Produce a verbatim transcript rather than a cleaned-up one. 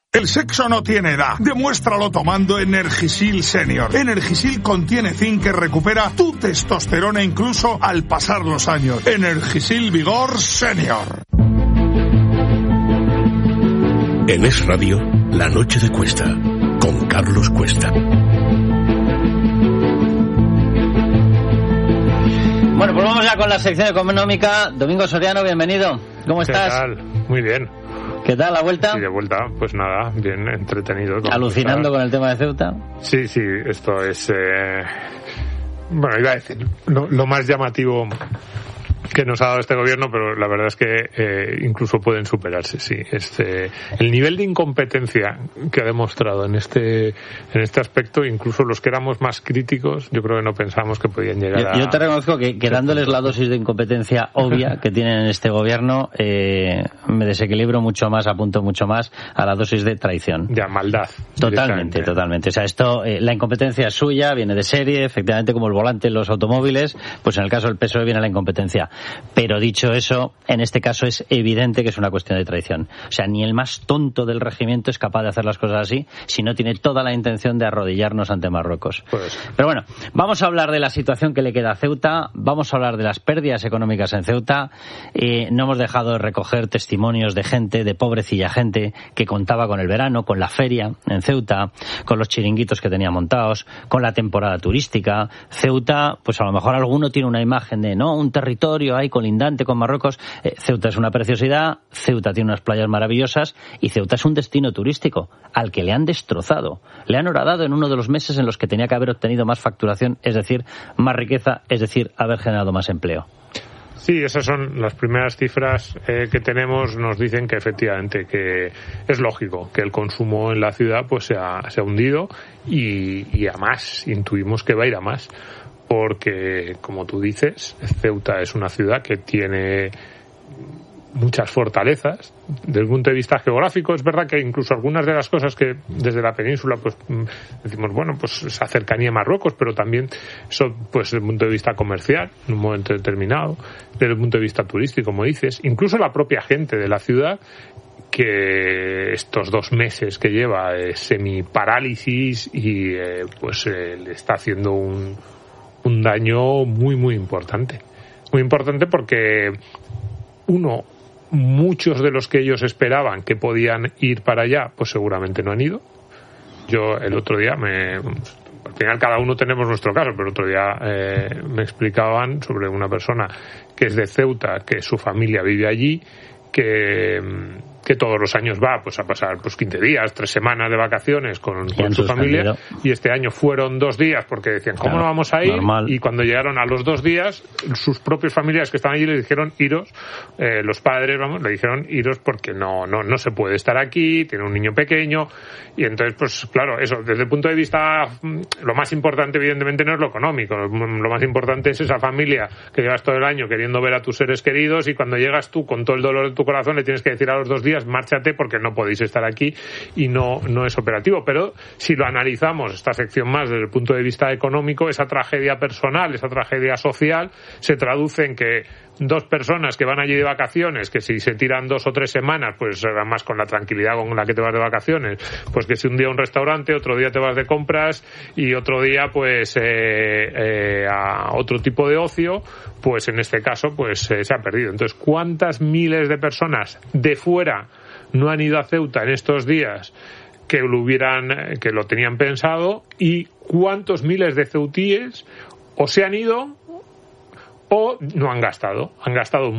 El sexo no tiene edad. Demuéstralo tomando Energisil Senior. Energisil contiene zinc que recupera tu testosterona incluso al pasar los años. Energisil Vigor Senior. En Es Radio, La Noche de Cuesta, con Carlos Cuesta. Bueno, pues vamos ya con la sección económica. Domingo Soriano, bienvenido. ¿Cómo estás? ¿Qué tal? Muy bien. ¿Qué tal la vuelta? Sí, de vuelta, pues nada, bien entretenido. ¿Alucinando está... con el tema de Ceuta? Sí, sí, esto es... Eh... Bueno, iba a decir, lo, lo más llamativo que nos ha dado este gobierno, pero la verdad es que eh, incluso pueden superarse, sí. Este, el nivel de incompetencia que ha demostrado en este en este aspecto, incluso los que éramos más críticos, yo creo que no pensábamos que podían llegar yo, a... Yo te reconozco que, que dándoles la dosis de incompetencia obvia que tienen en este gobierno, eh, me desequilibro mucho más, apunto mucho más a la dosis de traición. Ya, maldad. Totalmente, totalmente. O sea, esto, eh, la incompetencia es suya, viene de serie, efectivamente, como el volante en los automóviles, pues en el caso del P S O E viene la incompetencia. Pero dicho eso, en este caso es evidente que es una cuestión de traición. O sea, ni el más tonto del regimiento es capaz de hacer las cosas así si no tiene toda la intención de arrodillarnos ante Marruecos. Pues. Pero bueno, vamos a hablar de la situación que le queda a Ceuta, vamos a hablar de las pérdidas económicas en Ceuta. Eh, no hemos dejado de recoger testimonios de gente, de pobrecilla gente, que contaba con el verano, con la feria en Ceuta, con los chiringuitos que tenía montados, con la temporada turística. Ceuta, pues a lo mejor alguno tiene una imagen de, no, un territorio ahí colindante con Marruecos. Eh, Ceuta es una preciosidad, Ceuta tiene unas playas maravillosas y Ceuta es un destino turístico al que le han destrozado. Le han horadado en uno de los meses en los que tenía que haber obtenido más facturación, es decir, más riqueza, es decir, haber generado más empleo. Sí, esas son las primeras cifras eh, que tenemos. Nos dicen que efectivamente que es lógico que el consumo en la ciudad pues se ha, se ha hundido y, y a más, intuimos que va a ir a más. Porque, como tú dices, Ceuta es una ciudad que tiene muchas fortalezas. Desde el punto de vista geográfico, es verdad que incluso algunas de las cosas que desde la península, pues decimos, bueno, pues esa cercanía a Marruecos, pero también eso, pues desde el punto de vista comercial, en un momento determinado, desde el punto de vista turístico, como dices, incluso la propia gente de la ciudad, que estos dos meses que lleva eh, semi-parálisis y eh, pues eh, le está haciendo un un daño muy muy importante muy importante porque uno, muchos de los que ellos esperaban que podían ir para allá pues seguramente no han ido. Yo el otro día me al final cada uno tenemos nuestro caso, pero el otro día eh, me explicaban sobre una persona que es de Ceuta, que su familia vive allí, que que todos los años va pues a pasar pues quince días, tres semanas de vacaciones con, con su familia, y este año fueron dos días porque decían, ¿cómo claro, no vamos a ir? Normal. Y cuando llegaron a los dos días, sus propios familiares que estaban allí le dijeron, iros, eh, los padres, vamos, le dijeron, iros porque no, no, no se puede estar aquí, tiene un niño pequeño, y entonces, pues claro, eso, desde el punto de vista, lo más importante evidentemente no es lo económico, lo más importante es esa familia que llevas todo el año queriendo ver a tus seres queridos, y cuando llegas tú con todo el dolor de tu corazón le tienes que decir a los dos días, márchate porque no podéis estar aquí y no, no es operativo. Pero si lo analizamos, esta sección más desde el punto de vista económico, esa tragedia personal, esa tragedia social, se traduce en que dos personas que van allí de vacaciones, que si se tiran dos o tres semanas, pues además con la tranquilidad con la que te vas de vacaciones, pues que si un día a un restaurante, otro día te vas de compras y otro día pues eh, eh, a otro tipo de ocio, pues en este caso pues eh, se ha perdido. Entonces, ¿cuántas miles de personas de fuera no han ido a Ceuta en estos días que lo hubieran, que lo tenían pensado, y cuántos miles de ceutíes o se han ido o no han gastado, han gastado